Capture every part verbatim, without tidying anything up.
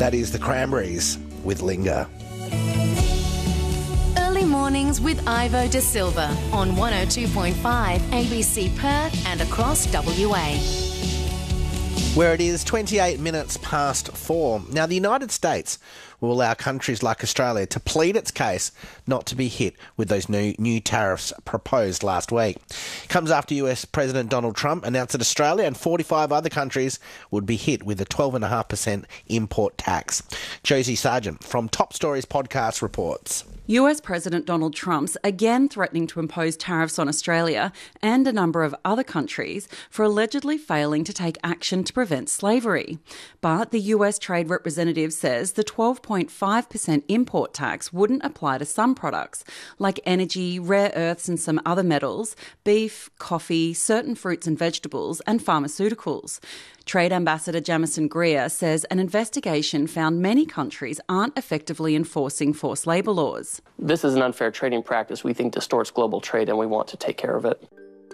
That is the Cranberries with Linger. Early mornings with Ivo De Silva on one oh two point five A B C Perth and across W A. Where it is twenty-eight minutes past four. Now, the United States will allow countries like Australia to plead its case not to be hit with those new new tariffs proposed last week. It comes after U S President Donald Trump announced that Australia and forty-five other countries would be hit with a twelve point five percent import tax. Josie Sargent from Top Stories podcast reports. U S President Donald Trump's again threatening to impose tariffs on Australia and a number of other countries for allegedly failing to take action to prevent slavery. But the U S Trade Representative says the twelve point five percent import tax wouldn't apply to some products, like energy, rare earths and some other metals, beef, coffee, certain fruits and vegetables, and pharmaceuticals. Trade Ambassador Jamison Greer says an investigation found many countries aren't effectively enforcing forced labour laws. This is an unfair trading practice we think distorts global trade, and we want to take care of it.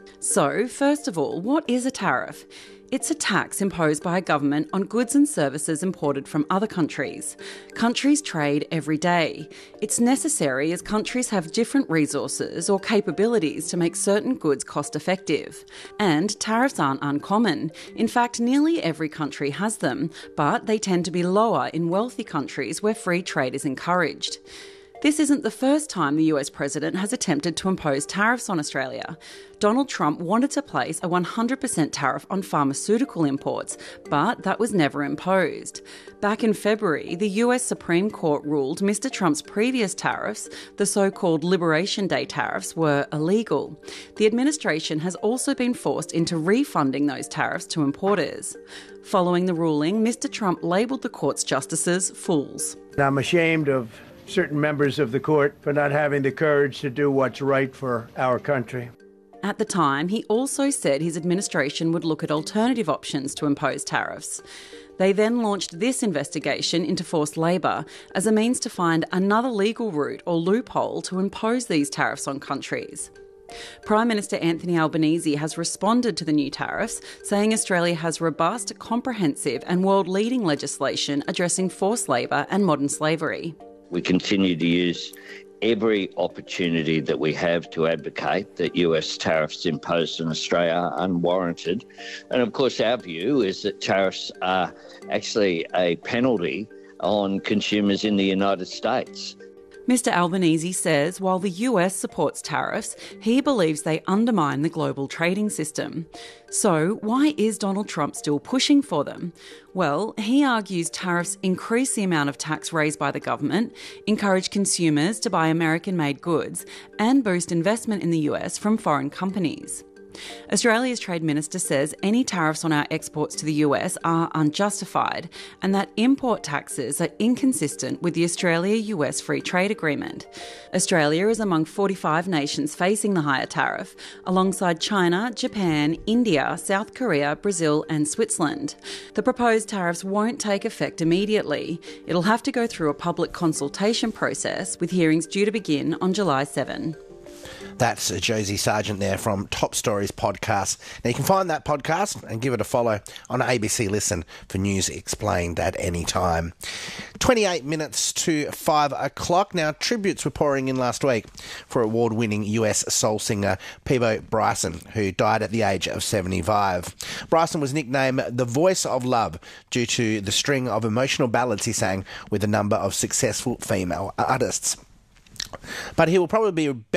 So, first of all, what is a tariff? It's a tax imposed by a government on goods and services imported from other countries. Countries trade every day. It's necessary as countries have different resources or capabilities to make certain goods cost-effective. And tariffs aren't uncommon. In fact, nearly every country has them, but they tend to be lower in wealthy countries where free trade is encouraged. This isn't the first time the U S president has attempted to impose tariffs on Australia. Donald Trump wanted to place a one hundred percent tariff on pharmaceutical imports, but that was never imposed. Back in February, the U S Supreme Court ruled Mister Trump's previous tariffs, the so-called Liberation Day tariffs, were illegal. The administration has also been forced into refunding those tariffs to importers. Following the ruling, Mister Trump labelled the court's justices fools. I'm ashamed of certain members of the court for not having the courage to do what's right for our country. At the time, he also said his administration would look at alternative options to impose tariffs. They then launched this investigation into forced labour as a means to find another legal route or loophole to impose these tariffs on countries. Prime Minister Anthony Albanese has responded to the new tariffs, saying Australia has robust, comprehensive and world-leading legislation addressing forced labour and modern slavery. We continue to use every opportunity that we have to advocate that U S tariffs imposed on Australia are unwarranted. And of course, our view is that tariffs are actually a penalty on consumers in the United States. Mister Albanese says while the U S supports tariffs, he believes they undermine the global trading system. So why is Donald Trump still pushing for them? Well, he argues tariffs increase the amount of tax raised by the government, encourage consumers to buy American-made goods, and boost investment in the U S from foreign companies. Australia's Trade Minister says any tariffs on our exports to the U S are unjustified and that import taxes are inconsistent with the Australia-U S Free Trade Agreement. Australia is among forty-five nations facing the higher tariff, alongside China, Japan, India, South Korea, Brazil and Switzerland. The proposed tariffs won't take effect immediately. It'll have to go through a public consultation process, with hearings due to begin on July seventh. That's Josie Sargent there from Top Stories podcast. Now, you can find that podcast and give it a follow on A B C Listen for news explained at any time. twenty-eight minutes to five o'clock. Now, tributes were pouring in last week for award-winning U S soul singer Peabo Bryson, who died at the age of seventy-five. Bryson was nicknamed the Voice of Love due to the string of emotional ballads he sang with a number of successful female artists. But he will probably be